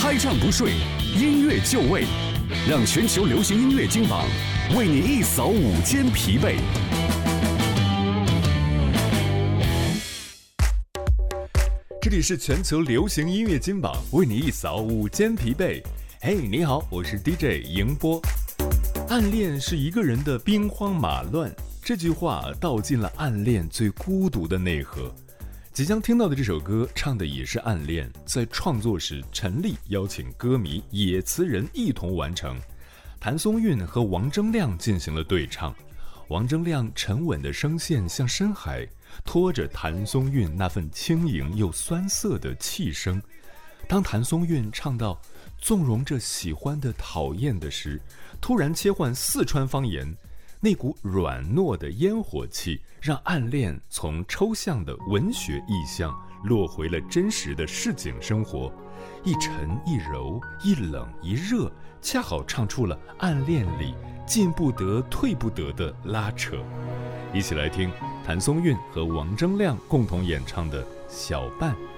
开唱不睡，音乐就位，让全球流行音乐金榜为你一扫午间疲惫。 这里是全球流行音乐金榜，为你一扫午间疲惫。嘿，你好，我是 DJ 迎波。暗恋是一个人的兵荒马乱，这句话道尽了暗恋最孤独的内核。即将听到的这首歌唱的也是暗恋，在创作时陈粒邀请歌迷野词人一同完成，谭松韵和王铮亮进行了对唱。王铮亮沉稳的声线像深海，拖着谭松韵那份轻盈又酸涩的气声。当谭松韵唱到纵容着喜欢的讨厌的时，突然切换四川方言，那股软糯的烟火气让暗恋从抽象的文学意象落回了真实的市井生活，一沉一柔，一冷一热，恰好唱出了暗恋里进不得退不得的拉扯。一起来听谭松韵和王铮亮共同演唱的《小半》。